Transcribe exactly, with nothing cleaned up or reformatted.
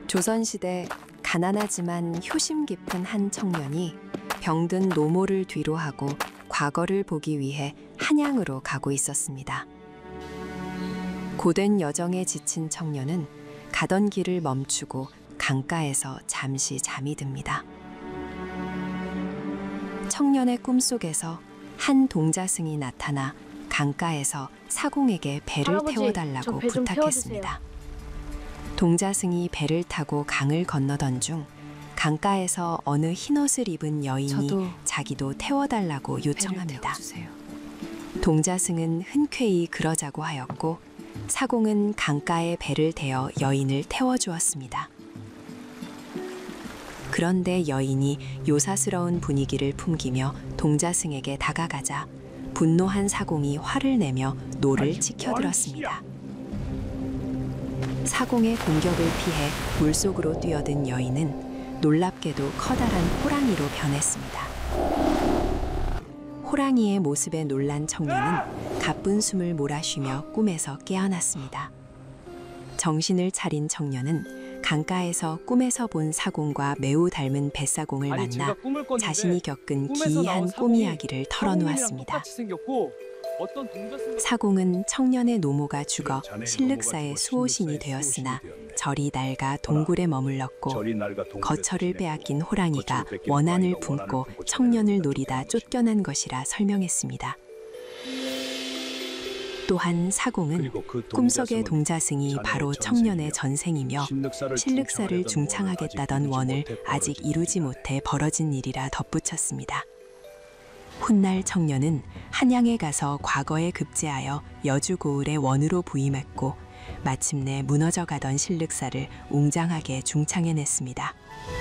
조선시대 가난하지만 효심 깊은 한 청년이 병든 노모를 뒤로하고 과거를 보기 위해 한양으로 가고 있었습니다. 고된 여정에 지친 청년은 가던 길을 멈추고 강가에서 잠시 잠이 듭니다. 청년의 꿈속에서 한 동자승이 나타나 강가에서 사공에게 배를 할아버지, 태워달라고 저 배 좀 부탁했습니다. 동자승이 배를 타고 강을 건너던 중 강가에서 어느 흰옷을 입은 여인이 저도 자기도 태워달라고 요청합니다. 태워주세요. 동자승은 흔쾌히 그러자고 하였고 사공은 강가에 배를 대어 여인을 태워주었습니다. 그런데 여인이 요사스러운 분위기를 풍기며 동자승에게 다가가자 분노한 사공이 화를 내며 노를 치켜들었습니다. 사공의 공격을 피해 물속으로 뛰어든 여인은 놀랍게도 커다란 호랑이로 변했습니다. 호랑이의 모습에 놀란 청년은 가쁜 숨을 몰아쉬며 꿈에서 깨어났습니다. 정신을 차린 청년은 강가에서 꿈에서 본 사공과 매우 닮은 뱃사공을 아니, 만나 제가 꿈을 꿨는데 자신이 겪은 꿈에서 기이한 나온 꿈 사공이 이야기를 사공이랑 털어놓았습니다. 똑같이 생겼고 어떤 동자승 사공은 청년의 노모가 죽어 자네의 신륵사의 노모가 죽어 수호신이 신륵사의 되었으나 수호신이 되었네. 절이 낡아 동굴에 머물렀고 절이 낡아 동굴에 거처를 지내고 빼앗긴 호랑이가 거처를 뺏긴 원한을 호랑이가 원한을 품고 품고 청년을 청년을 노리다 쫓겨난 쫓겨난 것이라 설명했습니다. 또한 사공은 그리고 그 꿈속의 동자승은 동자승이 자네의 바로 전생이며 청년의 전생이며 신륵사를 신륵사를 중창하겠다던 중창하겠다던 원을 아직 이루지 못해 벌어진 일이라 덧붙였습니다. 훗날 청년은 한양에 가서 과거에 급제하여 여주고을의 원으로 부임했고 마침내 무너져가던 신륵사를 웅장하게 중창해냈습니다.